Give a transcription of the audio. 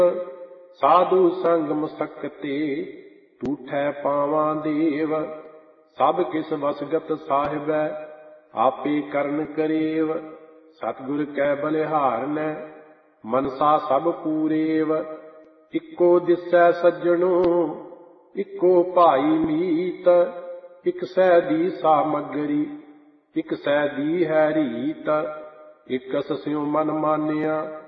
ਸਾਧੂ ਸੰਗ ਮਸਕਤੇ ਟੂਠੈ ਪਾਵਾਂ ਦੇਵ। ਸਭ ਕਿਸ ਵਸਗਤ ਸਾਹਿਬੈ ਆਪੇ ਕਰਨ ਕਰੇਵ। ਸਤਿਗੁਰ ਕੈ ਬਲਿਹਾਰਨੈ ਮਨਸਾ ਸਭ ਪੂਰੇਵ। ਇੱਕੋ ਦਿਸੈ ਸੱਜਣੋ ਇੱਕੋ ਭਾਈ ਮੀਤ। ਇਕ ਸੈ ਦੀ ਸਾਮਗਰੀ ਇਕ ਸੈ ਦੀ ਹੈ ਰੀਤ। ਇਕਸ ਸਿਉ ਮਨ ਮਾਨਿਆ